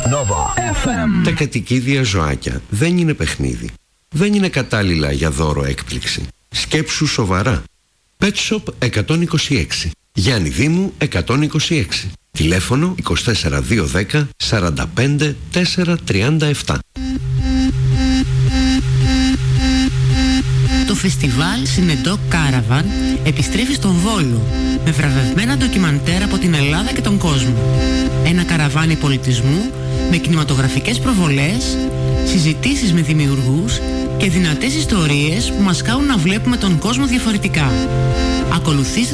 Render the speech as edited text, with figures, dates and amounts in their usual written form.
Nova FM. Τα κατοικίδια ζωάκια δεν είναι παιχνίδι. Δεν είναι κατάλληλα για δώρο έκπληξη. Σκέψου σοβαρά. Pet Shop 126. Γιάννη Δήμου 126. Τηλέφωνο 24210 45 437. Το φεστιβάλ Συνεντό Caravan επιστρέφει στον Βόλο με βραβευμένα ντοκιμαντέρ από την Ελλάδα και τον κόσμο. Ένα καραβάνι πολιτισμού με κινηματογραφικές προβολές, συζητήσεις με δημιουργούς και δυνατές ιστορίες που μας κάνουν να βλέπουμε τον κόσμο διαφορετικά. Ακολουθήστε